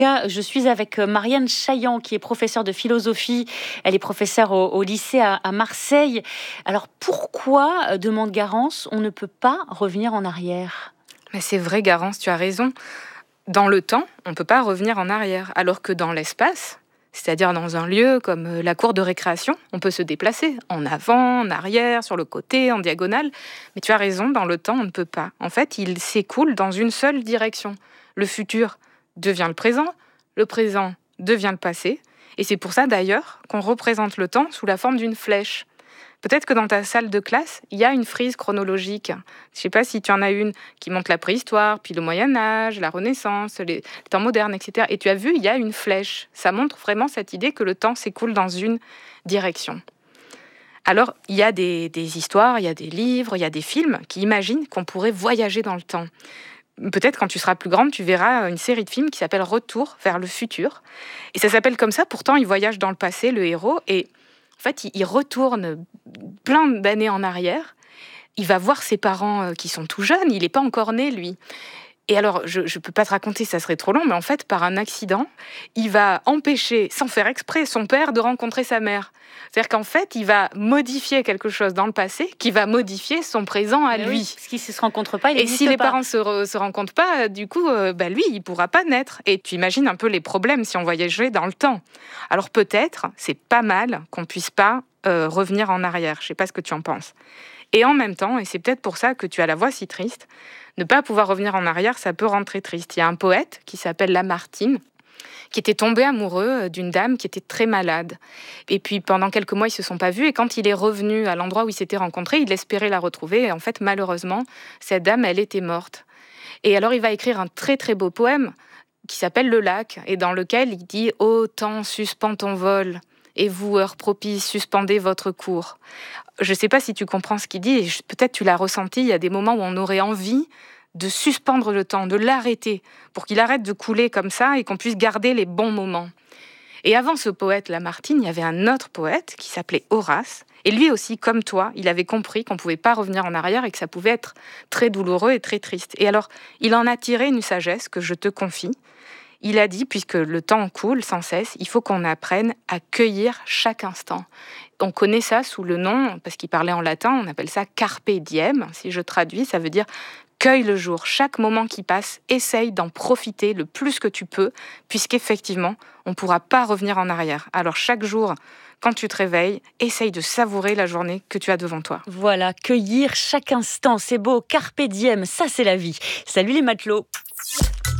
Je suis avec Marianne Chaillan, qui est professeure de philosophie. Elle est professeure au lycée à Marseille. Alors pourquoi, demande Garance, on ne peut pas revenir en arrière? Mais c'est vrai, Garance, tu as raison. Dans le temps, on ne peut pas revenir en arrière, alors que dans l'espace, c'est-à-dire dans un lieu comme la cour de récréation, on peut se déplacer en avant, en arrière, sur le côté, en diagonale. Mais tu as raison, dans le temps, on ne peut pas. En fait, il s'écoule dans une seule direction. Le futur devient le présent devient le passé. Et c'est pour ça d'ailleurs qu'on représente le temps sous la forme d'une flèche. Peut-être que dans ta salle de classe, il y a une frise chronologique. Je ne sais pas si tu en as une qui montre la préhistoire, puis le Moyen-Âge, la Renaissance, les temps modernes, etc. Et tu as vu, il y a une flèche. Ça montre vraiment cette idée que le temps s'écoule dans une direction. Alors, il y a des histoires, il y a des livres, il y a des films qui imaginent qu'on pourrait voyager dans le temps. Peut-être quand tu seras plus grande, tu verras une série de films qui s'appelle Retour vers le futur. Et ça s'appelle comme ça, pourtant il voyage dans le passé, le héros, et en fait il retourne plein d'années en arrière. Il va voir ses parents qui sont tout jeunes, il n'est pas encore né lui. Et alors, je ne peux pas te raconter, ça serait trop long, mais en fait, par un accident, il va empêcher, sans faire exprès, son père de rencontrer sa mère. C'est-à-dire qu'en fait, il va modifier quelque chose dans le passé qui va modifier son présent à lui. Oui, parce qu'ils ne se rencontrent pas, il Et n'existe si les pas. parents ne se rencontrent pas, du coup, lui, il ne pourra pas naître. Et tu imagines un peu les problèmes si on voyageait dans le temps. Alors peut-être, c'est pas mal qu'on ne puisse pas revenir en arrière. Je ne sais pas ce que tu en penses. Et en même temps, et c'est peut-être pour ça que tu as la voix si triste, ne pas pouvoir revenir en arrière, ça peut rendre très triste. Il y a un poète qui s'appelle Lamartine, qui était tombé amoureux d'une dame qui était très malade. Et puis pendant quelques mois, ils ne se sont pas vus. Et quand il est revenu à l'endroit où ils s'étaient rencontrés, il espérait la retrouver. Et en fait, malheureusement, cette dame, elle était morte. Et alors, il va écrire un très très beau poème qui s'appelle Le Lac, et dans lequel il dit « Ô temps, suspends ton vol ». Et vous, heure propice, suspendez votre cours. Je ne sais pas si tu comprends ce qu'il dit, et peut-être tu l'as ressenti, il y a des moments où on aurait envie de suspendre le temps, de l'arrêter, pour qu'il arrête de couler comme ça et qu'on puisse garder les bons moments. Et avant ce poète Lamartine, il y avait un autre poète qui s'appelait Horace, et lui aussi, comme toi, il avait compris qu'on ne pouvait pas revenir en arrière et que ça pouvait être très douloureux et très triste. Et alors, il en a tiré une sagesse que je te confie. Il a dit, puisque le temps coule sans cesse, il faut qu'on apprenne à cueillir chaque instant. On connaît ça sous le nom, parce qu'il parlait en latin, on appelle ça carpe diem. Si je traduis, ça veut dire cueille le jour. Chaque moment qui passe, essaye d'en profiter le plus que tu peux, puisqu'effectivement, on ne pourra pas revenir en arrière. Alors chaque jour, quand tu te réveilles, essaye de savourer la journée que tu as devant toi. Voilà, cueillir chaque instant, c'est beau, carpe diem, ça c'est la vie. Salut les matelots.